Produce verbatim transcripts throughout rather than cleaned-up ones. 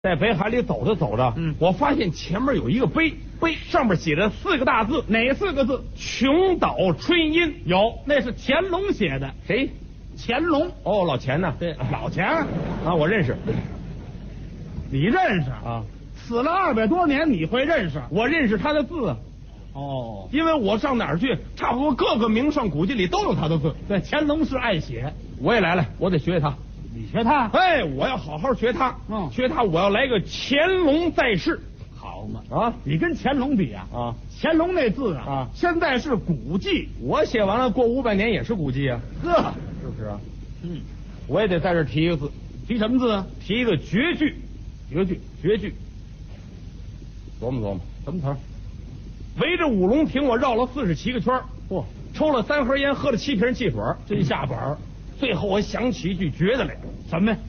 在北海里走着走着，嗯，我发现前面有一个碑，碑上面写着四个大字， 哪四个字？ 穷岛春阴。 有，那是乾隆写的。 谁？ 乾隆。 哦，老钱呢？ 对，老钱啊，我认识。 你认识啊？ 死了二百多年，你会认识？ 我认识他的字。 哦， 因为我上哪儿去，差不多各个名胜古迹里都有他的字。 对，乾隆是爱写。 我也来了，我得学他。 你学他？ 哎，我要好好学他。嗯，学他，我要来个乾隆在世。 好嘛啊！ 你跟乾隆比啊？ 啊， 乾隆那字啊， 啊， 现在是古迹。 我写完了，过五百年也是古迹啊。 呵， 是不是啊？ 嗯， 我也得在这提一个字。 提什么字啊？ 提一个绝句。 绝句， 绝句。琢磨琢磨， 什么词儿？ 围着五龙亭，我绕了四十七个圈儿。 嚯， 抽了三盒烟，喝了七瓶汽水， 真下本儿。 最后我想起一句绝的来， 什么呀？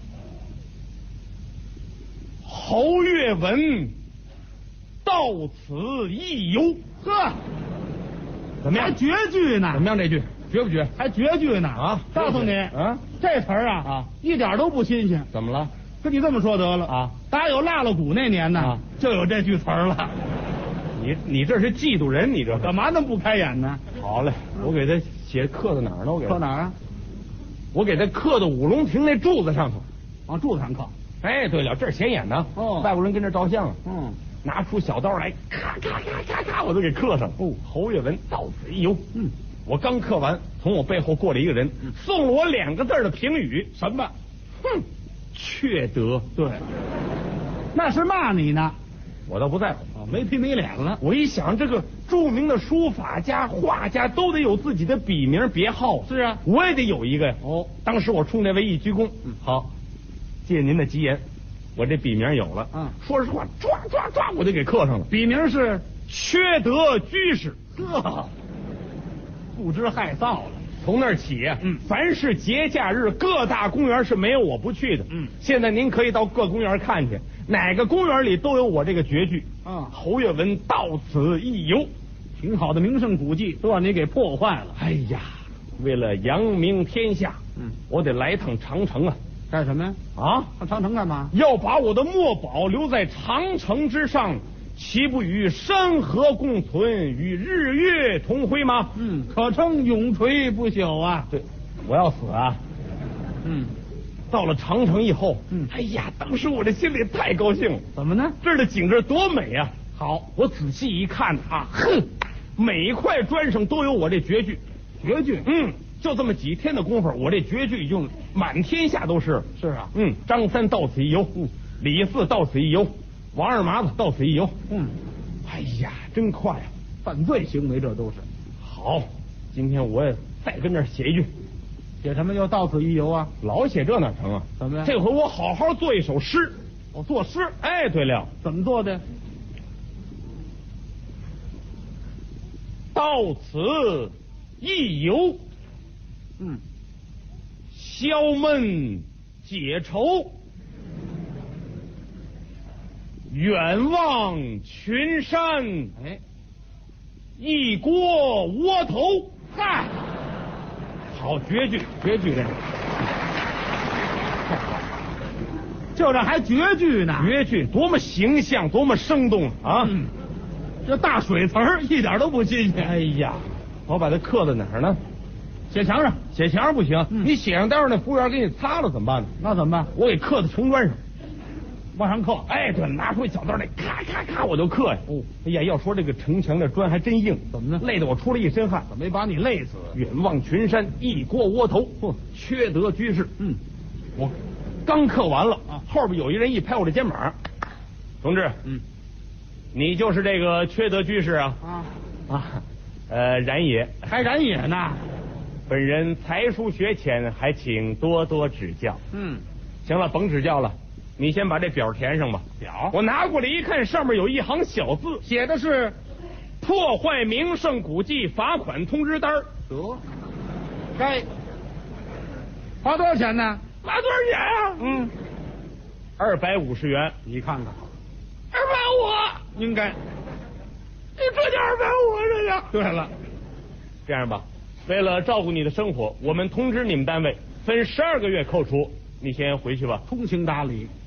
侯月文到此一游。 呵， 怎么样？ 还绝句呢？ 怎么样？这句绝不绝？ 还绝句呢？ 啊！ 告诉你， 啊， 这词儿啊啊，一点都不新鲜。 怎么了？ 跟你这么说得了啊！ 打有腊了鼓那年呢， 啊， 就有这句词儿了。 你你这是嫉妒人，你这干嘛那么不开眼呢？ 好嘞，我给他写刻在哪儿呢？我给刻哪儿啊？ 我给他刻到五龙亭那柱子上头， 往柱子上刻。 哎，对了，这儿显眼呢。 哦， 外国人跟这照相啊。 嗯， 拿出小刀来，咔咔咔咔咔，我都给刻上。哦，侯月文到此一游。 嗯， 我刚刻完，从我背后过来一个人，嗯、送了我两个字的评语， 什么？ 哼，缺德。 对，那是骂你呢。 我倒不在乎， 哦，没皮没脸了。 我一想，这个著名的书法家、画家都得有自己的笔名别号。 是啊， 我也得有一个呀。 哦， 当时我冲这位一鞠躬，嗯，好，借您的吉言，我这笔名有了。嗯，说实话，唰唰唰，我就给刻上了。 笔名是缺德居士。 呵，不知害臊了。 从那儿起， 嗯， 凡是节假日，各大公园是没有我不去的。 嗯， 现在您可以到各公园看去，哪个公园里都有我这个绝句。 啊， 侯月文到此一游， 挺好的名胜古迹都让你给破坏了。 哎呀，为了扬名天下，嗯，我得来趟长城啊！ 干什么呀？ 啊， 上长城干嘛？ 要把我的墨宝留在长城之上，岂不与山河共存，与日月同辉吗？ 嗯，可称永垂不朽啊！ 对，我要死啊！ 嗯， 到了长城以后， 嗯， 哎呀，当时我这心里太高兴了。 怎么呢？ 这儿的景致多美啊！好，我仔细一看啊，哼，每一块砖上都有我这绝句。 绝句？ 嗯，就这么几天的功夫，我这绝句已经满天下都是。 是啊， 嗯，张三到此一游，嗯，李四到此一游，王二麻子到此一游。 嗯， 哎呀，真快啊！ 犯罪行为这都是。 好，今天我也再跟这儿写一句。 写什么叫到此一游啊？ 老写这哪成啊？ 怎么呀？ 这回我好好做一首诗。 我作诗。 哎，对了， 怎么做的？ 到此一游， 嗯， 消闷解愁，远望群山， 哎， 一锅窝头。 嗨， 好，绝句，绝句这个， 就这还绝句呢？ 绝句多么形象，多么生动啊！ 嗯，这大水词儿一点都不新鲜。 哎呀，我把它刻在哪儿呢？ 写墙上。 写墙上不行， 嗯、 你写上，待会儿那服务员给你擦了怎么办呢？ 那怎么办？ 我给刻在城砖上， 往上刻。 哎，对，拿出小刀来，咔咔咔，我就刻呀。哦，哎呀，要说这个城墙的砖还真硬， 怎么呢？ 累得我出了一身汗。 怎么没把你累死？ 远望群山，一锅窝头。嚯，缺德居士。 嗯， 我刚刻完了啊，后边有一人一拍我的肩膀，同志， 嗯， 你就是这个缺德居士啊？ 啊啊，呃，然也， 还然也呢。 本人才疏学浅，还请多多指教。 嗯， 行了，甭指教了，你先把这表填上吧。 表， 我拿过来一看，上面有一行小字， 写的是破坏名胜古迹罚款通知单。 得，该花多少钱呢？ 罚多少钱啊？嗯，二百五十元。 你看看， 二百五， 应该。 你这就二百五，这个。 对了， 这样吧，为了照顾你的生活，我们通知你们单位分十二个月扣除，你先回去吧。 通情达理。